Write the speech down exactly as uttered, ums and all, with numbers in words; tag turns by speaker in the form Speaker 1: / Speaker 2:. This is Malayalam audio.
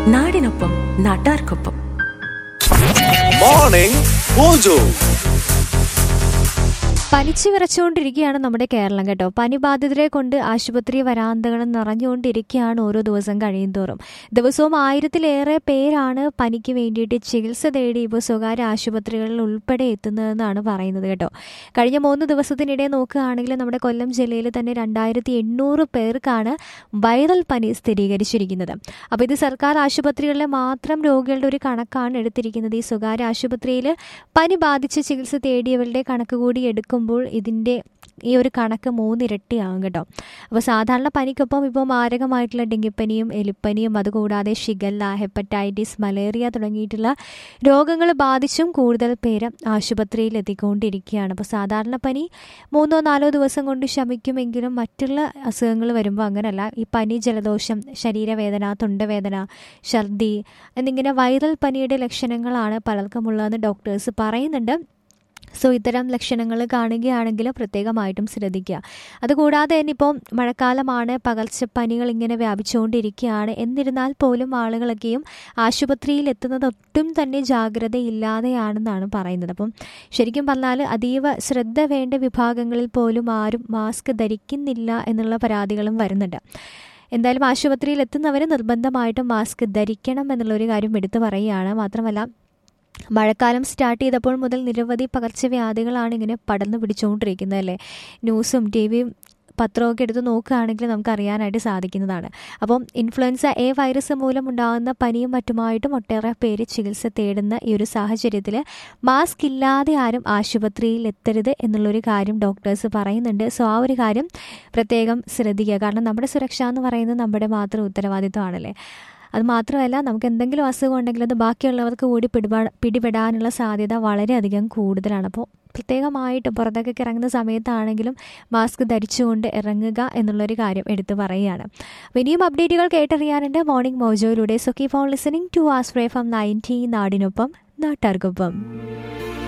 Speaker 1: നാടിനൊപ്പം നാട്ടാർക്കൊപ്പം.
Speaker 2: Morning mojo.
Speaker 3: പനിച്ചു വിറച്ചുകൊണ്ടിരിക്കുകയാണ് നമ്മുടെ കേരളം കേട്ടോ. പനി ബാധിതരെ കൊണ്ട് ആശുപത്രി വരാന്തകൾ നിറഞ്ഞുകൊണ്ടിരിക്കുകയാണ് ഓരോ ദിവസം കഴിയുന്തോറും. ദിവസവും ആയിരത്തിലേറെ പേരാണ് പനിക്ക് വേണ്ടിയിട്ട് ചികിത്സ തേടി ഇപ്പോൾ സ്വകാര്യ ആശുപത്രികളിൽ ഉൾപ്പെടെ എത്തുന്നതെന്നാണ് പറയുന്നത് കേട്ടോ. കഴിഞ്ഞ മൂന്ന് ദിവസത്തിനിടെ നോക്കുകയാണെങ്കിൽ നമ്മുടെ കൊല്ലം ജില്ലയിൽ തന്നെ രണ്ടായിരത്തി എണ്ണൂറ് പേർക്കാണ് വൈറൽ പനി സ്ഥിരീകരിച്ചിരിക്കുന്നത്. അപ്പോൾ ഇത് സർക്കാർ ആശുപത്രികളിലെ മാത്രം രോഗികളുടെ ഒരു കണക്കാണ് എടുത്തിരിക്കുന്നത്. ഈ സ്വകാര്യ ആശുപത്രിയിൽ പനി ബാധിച്ച് ചികിത്സ തേടിയവരുടെ കണക്ക് കൂടി എടുക്കും ഇതിൻ്റെ ഈ ഒരു കണക്ക് മൂന്നിരട്ടിയാകും കേട്ടോ. അപ്പോൾ സാധാരണ പനിക്കൊപ്പം ഇപ്പോൾ മാരകമായിട്ടുള്ള ഡെങ്കിപ്പനിയും എലിപ്പനിയും അതുകൂടാതെ ഷിഗല്ല, ഹെപ്പറ്റൈറ്റിസ്, മലേറിയ തുടങ്ങിയിട്ടുള്ള രോഗങ്ങൾ ബാധിച്ചും കൂടുതൽ പേര് ആശുപത്രിയിൽ എത്തിക്കൊണ്ടിരിക്കുകയാണ്. അപ്പോൾ സാധാരണ പനി മൂന്നോ നാലോ ദിവസം കൊണ്ട് ശമിക്കുമെങ്കിലും മറ്റുള്ള അസുഖങ്ങൾ വരുമ്പോൾ അങ്ങനെയല്ല. ഈ പനി, ജലദോഷം, ശരീരവേദന, തൊണ്ടവേദന, ഛർദി എന്നിങ്ങനെ വൈറൽ പനിയുടെ ലക്ഷണങ്ങളാണ് പലർക്കുമുള്ളതെന്ന് ഡോക്ടേഴ്സ് പറയുന്നുണ്ട്. സോ ഇത്തരം ലക്ഷണങ്ങൾ കാണുകയാണെങ്കിൽ പ്രത്യേകമായിട്ടും ശ്രദ്ധിക്കുക. അതുകൂടാതെ തന്നെ ഇപ്പോൾ മഴക്കാലമാണ്, പകർച്ചപ്പനികൾ ഇങ്ങനെ വ്യാപിച്ചുകൊണ്ടിരിക്കുകയാണ്. എന്നിരുന്നാൽ പോലും ആളുകളൊക്കെയും ആശുപത്രിയിൽ എത്തുന്നത് ഒട്ടും തന്നെ ജാഗ്രതയില്ലാതെയാണെന്നാണ് പറയുന്നത്. അപ്പം ശരിക്കും പറഞ്ഞാൽ അതീവ ശ്രദ്ധ വേണ്ട വിഭാഗങ്ങളിൽ പോലും ആരും മാസ്ക് ധരിക്കുന്നില്ല എന്നുള്ള പരാതികളും വരുന്നുണ്ട്. എന്തായാലും ആശുപത്രിയിൽ എത്തുന്നവർ നിർബന്ധമായിട്ടും മാസ്ക് ധരിക്കണം എന്നുള്ളൊരു കാര്യം എടുത്തു പറയുകയാണ്. മാത്രമല്ല, മഴക്കാലം സ്റ്റാർട്ട് ചെയ്തപ്പോൾ മുതൽ നിരവധി പകർച്ചവ്യാധികളാണ് ഇങ്ങനെ പടർന്നു പിടിച്ചുകൊണ്ടിരിക്കുന്നത് അല്ലേ. ന്യൂസും ടി വിയും പത്രമൊക്കെ എടുത്ത് നോക്കുകയാണെങ്കിൽ നമുക്ക് അറിയാനായിട്ട് സാധിക്കുന്നതാണ്. അപ്പം ഇൻഫ്ലുവൻസ എ വൈറസ് മൂലം ഉണ്ടാകുന്ന പനിയും മറ്റുമായിട്ടും ഒട്ടേറെ പേര് ചികിത്സ തേടുന്ന ഈ ഒരു സാഹചര്യത്തിൽ മാസ്ക് ഇല്ലാതെ ആരും ആശുപത്രിയിൽ എത്തരുത് എന്നുള്ളൊരു കാര്യം ഡോക്ടേഴ്സ് പറയുന്നുണ്ട്. സോ ആ ഒരു കാര്യം പ്രത്യേകം ശ്രദ്ധിക്കുക. കാരണം നമ്മുടെ സുരക്ഷ എന്ന് പറയുന്നത് നമ്മുടെ മാത്രം ഉത്തരവാദിത്വമാണല്ലേ. അത് മാത്രമല്ല, നമുക്ക് എന്തെങ്കിലും അസുഖം ഉണ്ടെങ്കിൽ അത് ബാക്കിയുള്ളവർക്ക് കൂടി പിടിപാ പിടിപെടാനുള്ള സാധ്യത വളരെയധികം കൂടുതലാണ്. അപ്പോൾ പ്രത്യേകമായിട്ട് പുറത്തേക്കൊക്കെ ഇറങ്ങുന്ന സമയത്താണെങ്കിലും മാസ്ക് ധരിച്ചുകൊണ്ട് ഇറങ്ങുക എന്നുള്ളൊരു കാര്യം എടുത്തു പറയുകയാണ്. അപ്പോൾ ഇനിയും അപ്ഡേറ്റുകൾ കേട്ടറിയാനുണ്ട് morning മോജോയിലൂടെ. So keep on listening to ആസ്ട്രേ from ninety നാടിനൊപ്പം നാട്ടാർക്കൊപ്പം.